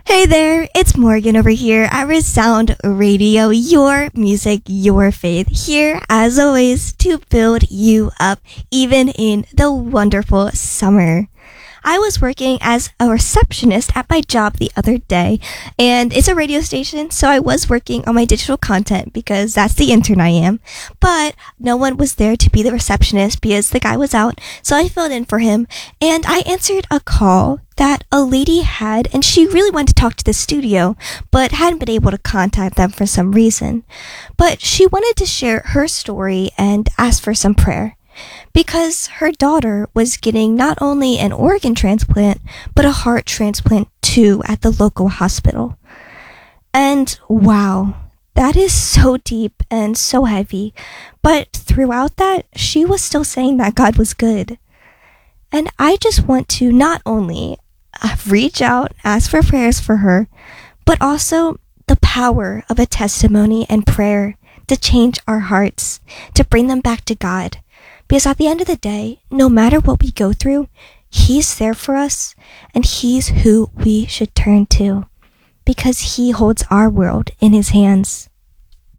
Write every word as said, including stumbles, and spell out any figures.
Hey there, it's Morgan over here at Resound Radio, your music, your faith, here as always to build you up even in the wonderful summer. I was working as a receptionist at my job the other day, and it's a radio station, so I was working on my digital content because that's the intern I am. But no one was there to be the receptionist because the guy was out, so I filled in for him, and I answered a call that a lady had, and she really wanted to talk to the studio, but hadn't been able to contact them for some reason. But she wanted to share her story and ask for some prayer, because her daughter was getting not only an organ transplant, but a heart transplant too at the local hospital. And wow, that is so deep and so heavy. But throughout that, she was still saying that God was good. And I just want to not only reach out, ask for prayers for her, but also the power of a testimony and prayer to change our hearts, to bring them back to God. Because at the end of the day, no matter what we go through, He's there for us, and He's who we should turn to, because He holds our world in His hands.